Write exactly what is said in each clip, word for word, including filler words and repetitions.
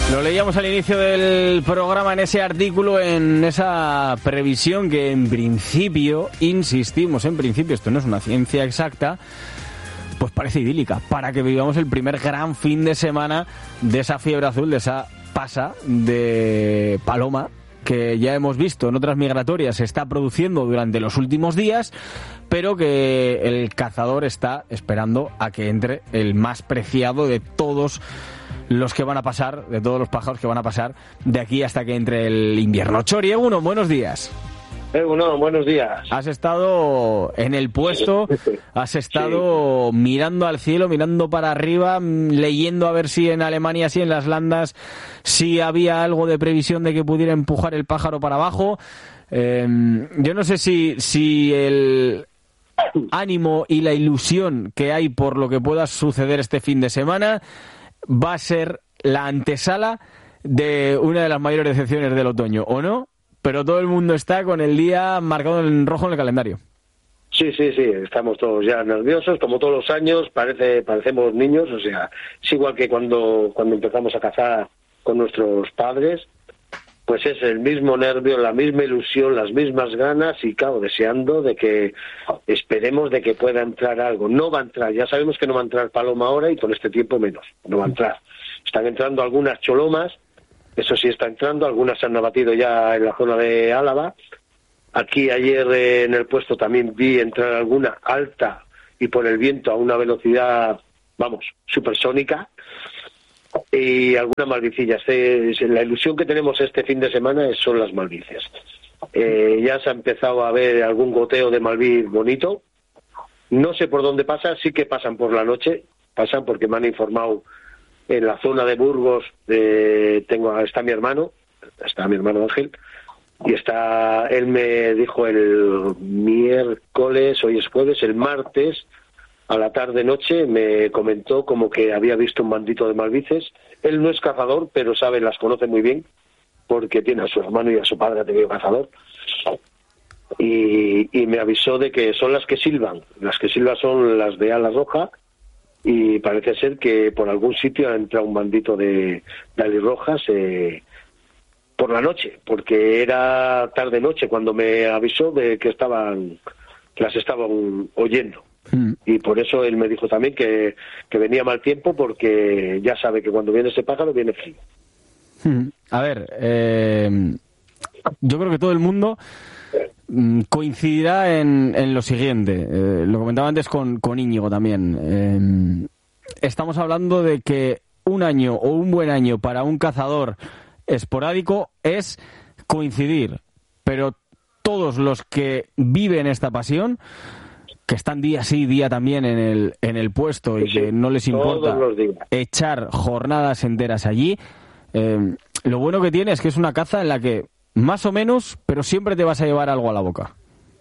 Lo leíamos al inicio del programa en ese artículo, en esa previsión que en principio, insistimos, en principio, esto no es una ciencia exacta, pues parece idílica, para que vivamos el primer gran fin de semana de esa fiebre azul, de esa pasa de paloma, que ya hemos visto en otras migratorias se está produciendo durante los últimos días, pero que el cazador está esperando a que entre el más preciado de todos los que van a pasar, de todos los pájaros que van a pasar de aquí hasta que entre el invierno. Chori, Eguno, buenos días. Eguno, buenos días. Has estado en el puesto, has estado sí. mirando al cielo, mirando para arriba, leyendo a ver si en Alemania, si en las Landas, si había algo de previsión de que pudiera empujar el pájaro para abajo. Eh, yo no sé si, si el ánimo y la ilusión que hay por lo que pueda suceder este fin de semana va a ser la antesala de una de las mayores decepciones del otoño, ¿o no? Pero todo el mundo está con el día marcado en rojo en el calendario. Sí, sí, sí, estamos todos ya nerviosos, como todos los años, parece parecemos niños, o sea, es igual que cuando, cuando empezamos a cazar con nuestros padres, pues es el mismo nervio, la misma ilusión, las mismas ganas y, claro, deseando de que esperemos de que pueda entrar algo. No va a entrar, ya sabemos que no va a entrar paloma ahora y con este tiempo menos, no va a entrar. Están entrando algunas cholomas, eso sí está entrando, algunas se han abatido ya en la zona de Álava. Aquí ayer eh, en el puesto también vi entrar alguna alta y por el viento a una velocidad, vamos, supersónica. Y algunas malvicillas. Eh, la ilusión que tenemos este fin de semana son las malvices. Eh, ya se ha empezado a ver algún goteo de malví bonito. No sé por dónde pasa, sí que pasan por la noche, pasan porque me han informado en la zona de Burgos, eh, tengo está mi hermano, está mi hermano Ángel, y está, él me dijo el miércoles, hoy es jueves, el martes, a la tarde-noche me comentó como que había visto un bandito de malvices. Él no es cazador, pero sabe, las conoce muy bien, porque tiene a su hermano y a su padre, ha tenido cazador. Y, y me avisó de que son las que silban. Las que silban son las de ala roja, y parece ser que por algún sitio ha entrado un bandito de, de alirrojas eh, por la noche, porque era tarde-noche cuando me avisó de que estaban las estaban oyendo. Y por eso él me dijo también que, que venía mal tiempo, porque ya sabe que cuando viene ese pájaro viene frío. A ver, eh, yo creo que todo el mundo coincidirá en, en lo siguiente. Eh, lo comentaba antes con, con Íñigo también. Eh, estamos hablando de que un año o un buen año para un cazador esporádico es coincidir, pero todos los que viven esta pasión, que están día sí, día también en el en el puesto y sí, que no les importa echar jornadas enteras allí, eh, lo bueno que tiene es que es una caza en la que más o menos, pero siempre te vas a llevar algo a la boca.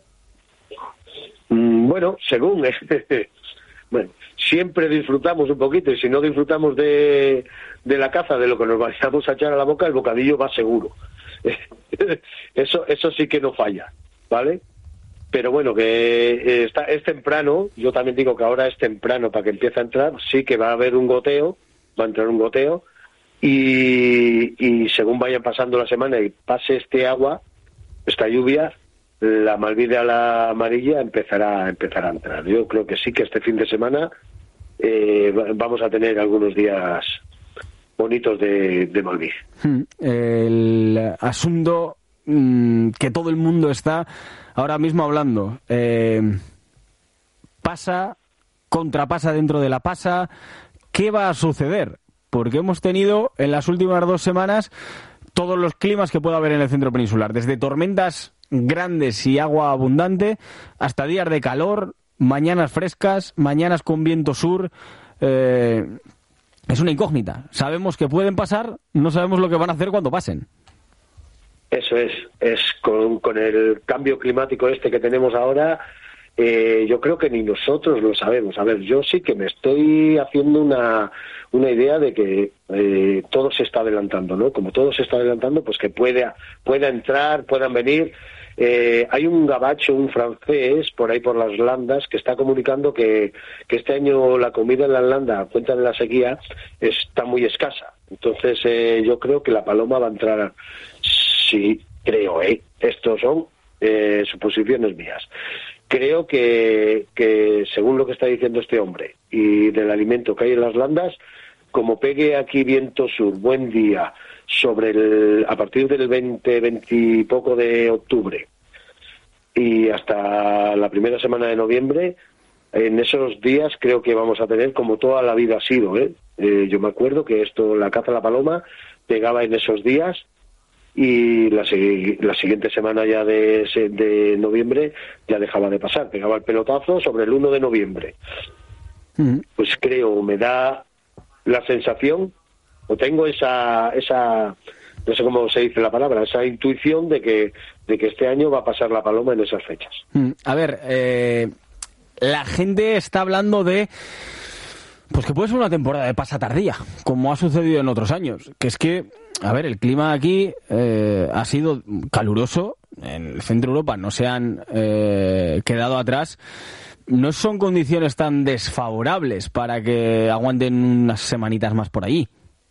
Mm, bueno, según bueno, siempre disfrutamos un poquito, y si no disfrutamos de, de la caza, de lo que nos vayamos a echar a la boca, el bocadillo va seguro. eso eso sí que no falla, ¿vale? Pero bueno, que está, es temprano, yo también digo que ahora es temprano para que empiece a entrar, sí que va a haber un goteo, va a entrar un goteo, y, y según vayan pasando la semana y pase este agua, esta lluvia, la malví de ala amarilla empezará, empezará a entrar. Yo creo que sí que este fin de semana eh, vamos a tener algunos días bonitos de, de malví. El asunto mmm, que todo el mundo está ahora mismo hablando, eh, pasa, contrapasa dentro de la pasa, ¿qué va a suceder? Porque hemos tenido en las últimas dos semanas todos los climas que pueda haber en el centro peninsular, desde tormentas grandes y agua abundante hasta días de calor, mañanas frescas, mañanas con viento sur. Eh, es una incógnita. Sabemos que pueden pasar, no sabemos lo que van a hacer cuando pasen. Eso es, es con, con el cambio climático este que tenemos ahora, eh, yo creo que ni nosotros lo sabemos. A ver, yo sí que me estoy haciendo una, una idea de que eh, todo se está adelantando, ¿no? Como todo se está adelantando, pues que pueda, pueda entrar, puedan venir. Eh, hay un gabacho, un francés, por ahí por las landas, que está comunicando que, que este año la comida en la landa, a cuenta de la sequía, está muy escasa. Entonces eh, yo creo que la paloma va a entrar, sí, creo, ¿eh? Estos son eh, suposiciones mías. Creo que, que, según lo que está diciendo este hombre, y del alimento que hay en las landas, como pegue aquí viento sur, buen día, sobre el, a partir del veinte, veinte y poco de octubre, y hasta la primera semana de noviembre, en esos días creo que vamos a tener como toda la vida ha sido, ¿eh? Eh, yo me acuerdo que esto, la caza a la paloma, pegaba en esos días, y la, la siguiente semana ya de, de noviembre ya dejaba de pasar, pegaba el pelotazo sobre el uno de noviembre. Mm. Pues creo, me da la sensación, o tengo esa, esa, no sé cómo se dice la palabra, esa intuición de que, de que este año va a pasar la paloma en esas fechas. Mm. A ver, eh, la gente está hablando de pues que puede ser una temporada de pasa tardía, como ha sucedido en otros años, que es que, a ver, el clima aquí eh, ha sido caluroso, en el centro de Europa no se han eh, quedado atrás, no son condiciones tan desfavorables para que aguanten unas semanitas más por allí.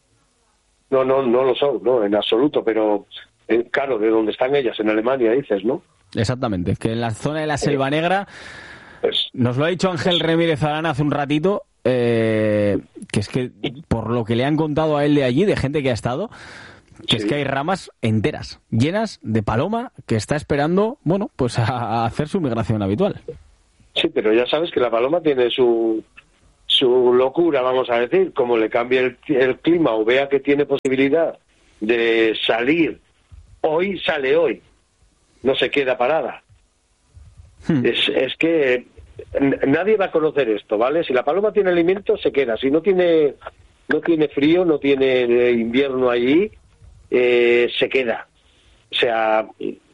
No, no, no lo son, no, en absoluto, pero eh, claro, de donde están ellas, en Alemania, dices, ¿no? Exactamente, que en la zona de la Selva Negra, pues, nos lo ha dicho Ángel Ramírez Arana hace un ratito, Eh, que es que por lo que le han contado a él de allí, de gente que ha estado, que sí. Es que hay ramas enteras, llenas de paloma, que está esperando, bueno, pues a, a hacer su migración habitual. Sí, pero ya sabes que la paloma tiene su su locura, vamos a decir, como le cambie el, el clima o vea que tiene posibilidad de salir hoy, sale hoy, no se queda parada. Hmm. Es, es que nadie va a conocer esto, ¿vale? Si la paloma tiene alimento, se queda. Si no tiene no tiene frío, no tiene invierno allí, eh, se queda. O sea,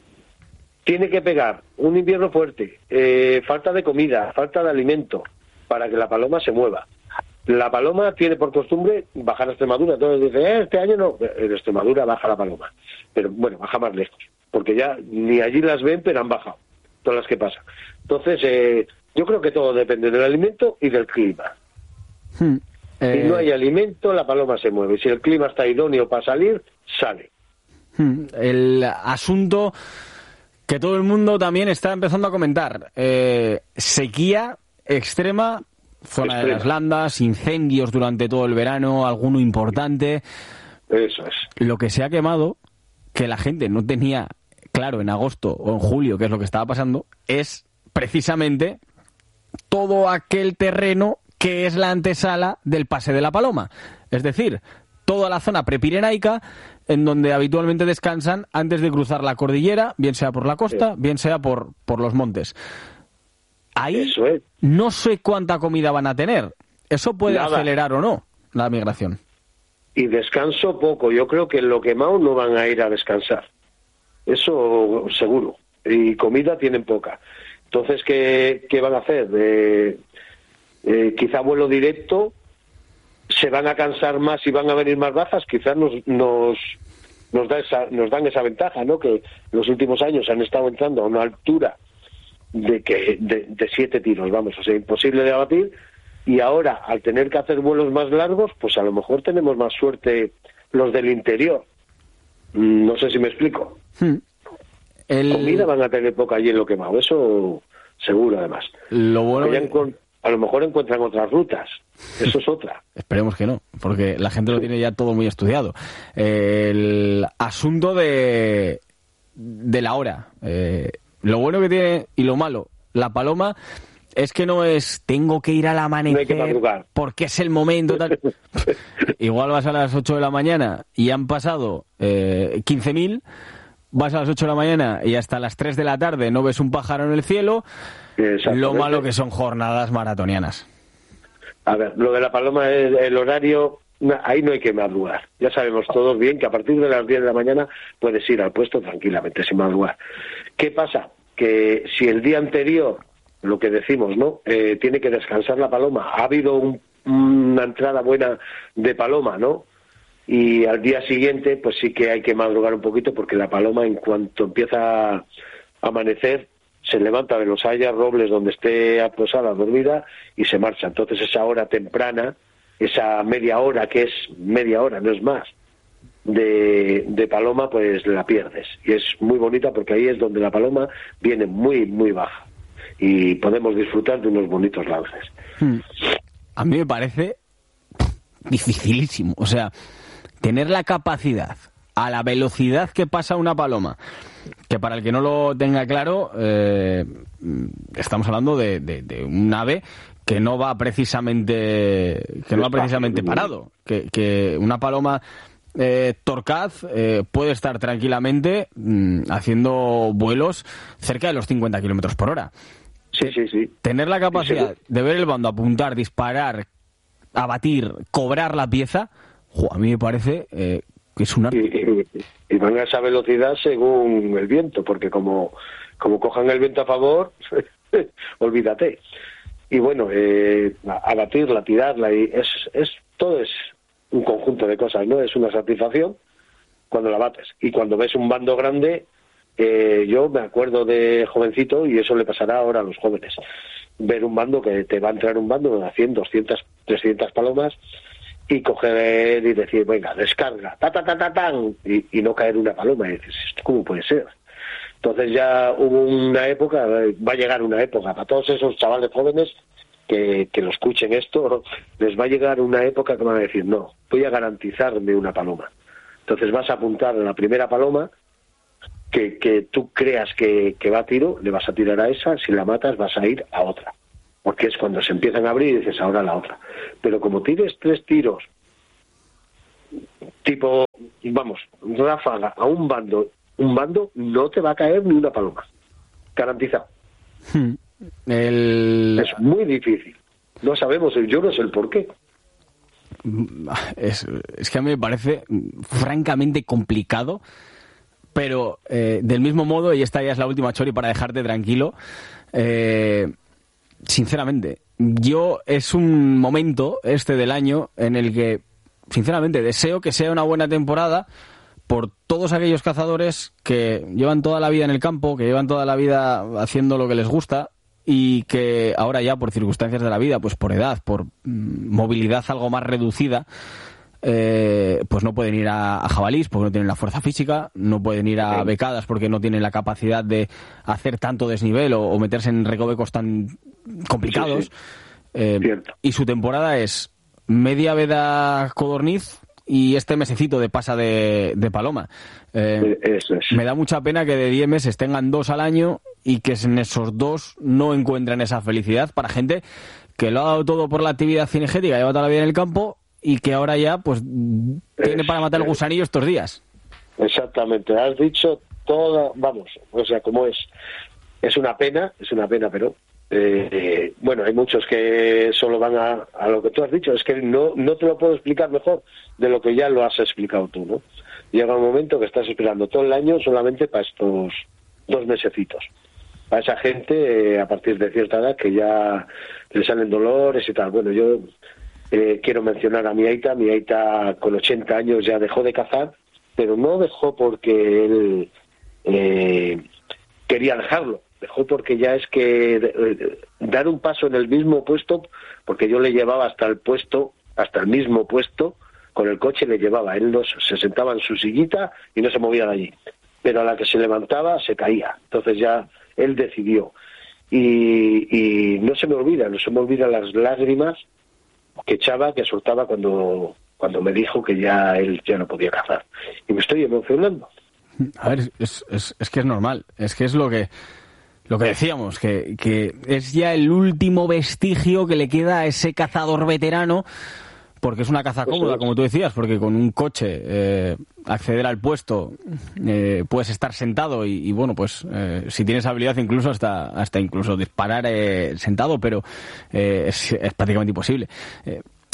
tiene que pegar un invierno fuerte, eh, falta de comida, falta de alimento, para que la paloma se mueva. La paloma tiene por costumbre bajar a Extremadura. Entonces dice, eh, este año no, en Extremadura baja la paloma. Pero bueno, baja más lejos, porque ya ni allí las ven, pero han bajado, todas las que pasan. Entonces, eh, yo creo que todo depende del alimento y del clima. Hmm. Eh... Si no hay alimento, la paloma se mueve. Si el clima está idóneo para salir, sale. Hmm. El asunto que todo el mundo también está empezando a comentar. Eh, sequía extrema, zona extrema de las landas, incendios durante todo el verano, alguno importante. Eso es. Lo que se ha quemado, que la gente no tenía claro en agosto o en julio qué es lo que estaba pasando, es precisamente todo aquel terreno que es la antesala del Pase de la Paloma. Es decir, toda la zona prepirenaica en donde habitualmente descansan antes de cruzar la cordillera, bien sea por la costa, sí. bien sea por, por los montes. Ahí Eso es. No sé cuánta comida van a tener. Eso puede Nada. acelerar o no la migración. Y descanso poco. Yo creo que en lo quemado no van a ir a descansar. Eso seguro. Y comida tienen poca. Entonces, ¿qué, qué van a hacer? Eh, eh, quizá vuelo directo, se van a cansar más y van a venir más bajas, quizás nos nos nos, da esa, nos dan esa ventaja, ¿no? Que en los últimos años han estado entrando a una altura de que de, de siete tiros, vamos, o sea, imposible de abatir, y ahora, al tener que hacer vuelos más largos, pues a lo mejor tenemos más suerte los del interior. No sé si me explico. Hmm. El... Comida van a tener poca allí en lo quemado, eso seguro, además. Lo bueno que... encont... A lo mejor encuentran otras rutas, eso es otra. Esperemos que no, porque la gente lo tiene ya todo muy estudiado. El asunto de, de la hora, eh, lo bueno que tiene y lo malo, la paloma, es que no es tengo que ir al amanecer, no hay que madrugar, porque es el momento. Tal. Igual vas a las ocho de la mañana y han pasado eh, quince mil, vas a las ocho de la mañana y hasta las tres de la tarde no ves un pájaro en el cielo. Lo malo que son jornadas maratonianas. A ver, lo de la paloma, el, el horario, ahí no hay que madrugar. Ya sabemos todos bien que a partir de las diez de la mañana puedes ir al puesto tranquilamente, sin madrugar. ¿Qué pasa? Que si el día anterior lo que decimos, ¿no? Eh, tiene que descansar la paloma. Ha habido un, una entrada buena de paloma, ¿no? Y al día siguiente, pues sí que hay que madrugar un poquito, porque la paloma, en cuanto empieza a amanecer, se levanta de los hayas, robles donde esté posada, dormida, y se marcha. Entonces esa hora temprana, esa media hora, que es media hora, no es más, de, de paloma, pues la pierdes. Y es muy bonita, porque ahí es donde la paloma viene muy, muy baja. Y podemos disfrutar de unos bonitos lauces. Hmm. A mí me parece dificilísimo. O sea, tener la capacidad, a la velocidad que pasa una paloma, que para el que no lo tenga claro, eh, estamos hablando de, de, de un ave que no va precisamente que no va precisamente parado, que, que una paloma eh, torcaz eh, puede estar tranquilamente mmm, haciendo vuelos cerca de los cincuenta kilómetros por hora. Sí, sí, sí. Tener la capacidad sí, sí. de ver el bando, apuntar, disparar, abatir, cobrar la pieza, jo, a mí me parece eh, que es un arte. Y, y, y van a esa velocidad según el viento, porque como, como cojan el viento a favor, olvídate. Y bueno, eh, abatirla, tirarla, y es, es todo es un conjunto de cosas, ¿no? Es una satisfacción cuando la bates. Y cuando ves un bando grande, eh, yo me acuerdo de jovencito, y eso le pasará ahora a los jóvenes, ver un bando que te va a entrar un bando de cien, doscientas, trescientas palomas, y coger y decir, venga, descarga, ta, ta, ta, ta, tan, y, y no caer una paloma. Y dices, ¿esto cómo puede ser? Entonces ya hubo una época, va a llegar una época, para todos esos chavales jóvenes que, que lo escuchen esto, les va a llegar una época que van a decir, no, voy a garantizarme una paloma. Entonces vas a apuntar a la primera paloma que, que tú creas que, que va a tiro, le vas a tirar a esa, si la matas vas a ir a otra. Porque es cuando se empiezan a abrir y dices, ahora la otra. Pero como tires tres tiros, tipo, vamos, ráfaga a un bando, un bando, no te va a caer ni una paloma. Garantizado. Hmm. El... Es muy difícil. No sabemos, yo no sé el por qué. Es, es que a mí me parece francamente complicado, pero eh, del mismo modo, y esta ya es la última, Chori, para dejarte tranquilo, eh, sinceramente, yo es un momento este del año en el que, sinceramente, deseo que sea una buena temporada por todos aquellos cazadores que llevan toda la vida en el campo, que llevan toda la vida haciendo lo que les gusta y que ahora ya por circunstancias de la vida, pues por edad, por movilidad algo más reducida, eh, pues no pueden ir a, a jabalís porque no tienen la fuerza física, no pueden ir a becadas porque no tienen la capacidad de hacer tanto desnivel o, o meterse en recovecos tan complicados. Sí, sí. Eh, y su temporada es media veda codorniz y este mesecito de pasa de, de paloma. Eh, Eso es. Me da mucha pena que de diez meses tengan dos al año y que en esos dos no encuentren esa felicidad para gente que lo ha dado todo por la actividad cinegética, lleva toda la vida en el campo y que ahora ya pues tiene es, para matar el gusanillo estos días. Exactamente, has dicho toda, vamos, o sea, como es, es una pena, es una pena, pero eh, bueno, hay muchos que solo van a, a lo que tú has dicho, es que no, no te lo puedo explicar mejor de lo que ya lo has explicado tú, ¿no? Llega un momento que estás esperando todo el año solamente para estos dos mesecitos. Para esa gente, eh, a partir de cierta edad, que ya le salen dolores y tal. Bueno, yo eh, quiero mencionar a mi aita. Mi aita con ochenta años ya dejó de cazar, pero no dejó porque él eh, quería dejarlo. Dejó porque ya es que eh, dar un paso en el mismo puesto, porque yo le llevaba hasta el puesto, hasta el mismo puesto, con el coche le llevaba. Él no, se sentaba en su sillita y no se movía de allí. Pero a la que se levantaba se caía. Entonces ya él decidió. Y, y no se me olvida, no se me olvidan las lágrimas que echaba, que soltaba cuando, cuando me dijo que ya él ya no podía cazar. Y me estoy emocionando. A ver, es, es, es que es normal. Es que es lo que lo que decíamos, que, que es ya el último vestigio que le queda a ese cazador veterano, porque es una caza cómoda, como tú decías, porque con un coche eh, acceder al puesto eh, puedes estar sentado y, y bueno, pues eh, si tienes habilidad incluso hasta hasta incluso disparar eh, sentado, pero eh, es, es prácticamente imposible. Eh,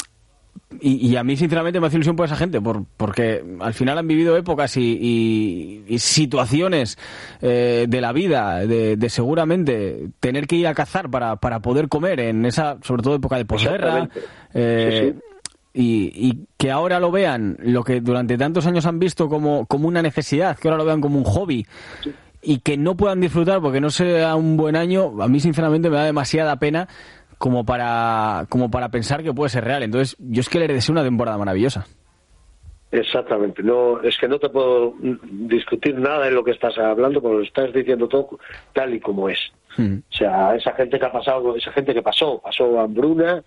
Y, y a mí, sinceramente, me hace ilusión por esa gente, por, porque al final han vivido épocas y, y, y situaciones eh, de la vida, de, de seguramente tener que ir a cazar para, para poder comer en esa, sobre todo, época de posguerra. Eh, sí, sí. Y, y que ahora lo vean, lo que durante tantos años han visto como, como una necesidad, que ahora lo vean como un hobby. Sí. Y que no puedan disfrutar porque no sea un buen año, a mí, sinceramente, me da demasiada pena como para como para pensar que puede ser real. Entonces, yo es que le deseo una temporada maravillosa. Exactamente. No, es que no te puedo discutir nada de lo que estás hablando, porque lo estás diciendo todo tal y como es. Hmm. O sea, esa gente que ha pasado, esa gente que pasó, pasó hambruna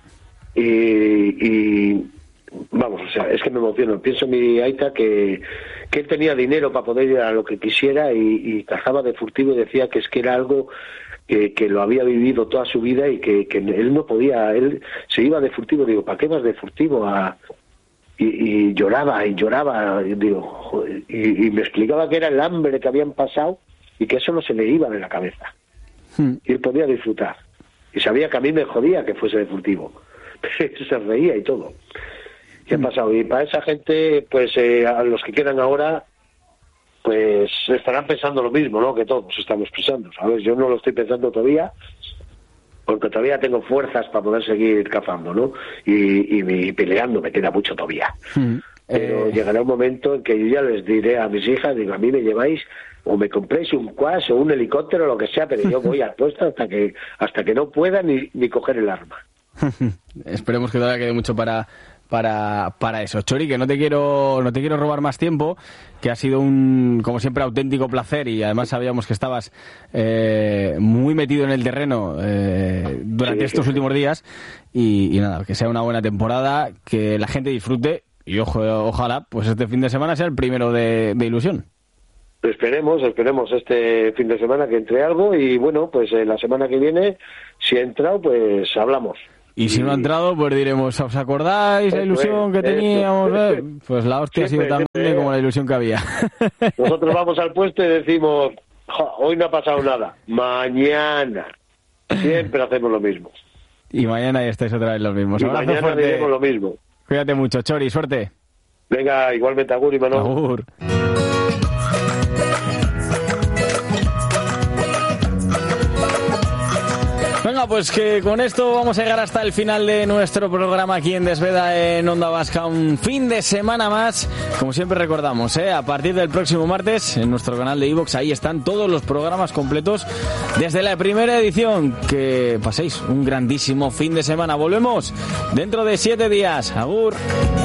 y, y vamos, o sea, es que me emociono. Pienso en mi aita que, que él tenía dinero para poder ir a lo que quisiera y, y cazaba de furtivo y decía que es que era algo Que, que lo había vivido toda su vida y que, que él no podía, él se iba de furtivo, digo, ¿para qué vas de furtivo? A... Y, y lloraba y lloraba, y, digo, joder, y, y me explicaba que era el hambre que habían pasado y que eso no se le iba de la cabeza. Hmm. Y él podía disfrutar. Y sabía que a mí me jodía que fuese de furtivo. Se reía y todo. ¿Qué hmm. ha pasado? Y para esa gente, pues eh, a los que quedan ahora, pues estarán pensando lo mismo, ¿no? Que todos estamos pensando, ¿sabes? Yo no lo estoy pensando todavía, porque todavía tengo fuerzas para poder seguir cazando, ¿no? Y, y, y peleando, me queda mucho todavía. Mm, Pero eh... llegará un momento en que yo ya les diré a mis hijas, digo, a mí me lleváis, o me compréis un quas o un helicóptero o lo que sea, pero yo voy al puesto hasta que hasta que no pueda ni, ni coger el arma. Esperemos que todavía quede mucho para... para para eso. Chori, que no te quiero no te quiero robar más tiempo, que ha sido un, como siempre, auténtico placer y además sabíamos que estabas eh, muy metido en el terreno eh, durante sí, estos sí. últimos días y, y nada, que sea una buena temporada, que la gente disfrute y ojo, ojalá pues este fin de semana sea el primero de, de ilusión. Esperemos, esperemos este fin de semana que entre algo y bueno, pues eh, la semana que viene, si ha entrado, pues hablamos. Y si no ha entrado, pues diremos, ¿os acordáis la ilusión que teníamos? Eh? Pues la hostia ha sido tan grande como la ilusión que había. Nosotros vamos al puesto y decimos, hoy no ha pasado nada, mañana. Siempre hacemos lo mismo. Y mañana ya estáis otra vez los mismos. Y mañana fuerte. Diremos lo mismo. Cuídate mucho, Chori, suerte. Venga, igualmente, agur y Manolo. Agur. Venga, pues que con esto vamos a llegar hasta el final de nuestro programa aquí en Desveda en Onda Vasca. Un fin de semana más. Como siempre recordamos, ¿eh? A partir del próximo martes en nuestro canal de iVoox, ahí están todos los programas completos desde la primera edición. Que paséis un grandísimo fin de semana. Volvemos dentro de siete días. Agur.